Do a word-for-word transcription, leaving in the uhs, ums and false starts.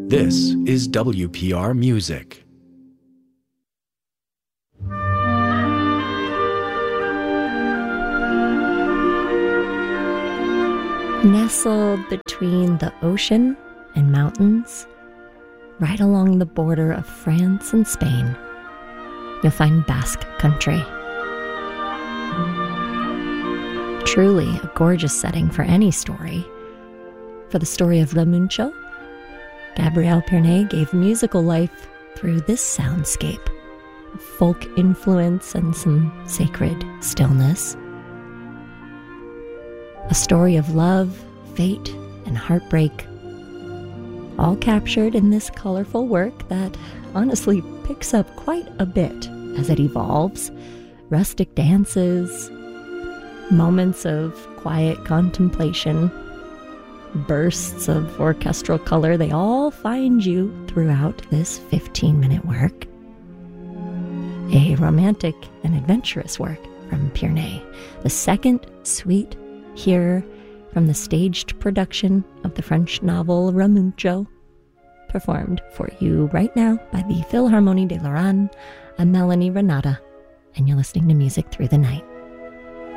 This is W P R Music. Nestled between the ocean and mountains, right along the border of France and Spain, you'll find Basque country. Truly a gorgeous setting for any story. For the story of Remuncho, Gabriel Pirnet gave musical life through this soundscape of folk influence and some sacred stillness. A story of love, fate, and heartbreak, all captured in this colorful work that honestly picks up quite a bit as it evolves. Rustic dances, moments of quiet contemplation, bursts of orchestral color, they all find you throughout this fifteen-minute work. A romantic and adventurous work from Pirnet, the second suite here from the staged production of the French novel Remuncho, performed for you right now by the Philharmonie de Lorraine. I'm Melanie Renata, and you're listening to Music Through the Night.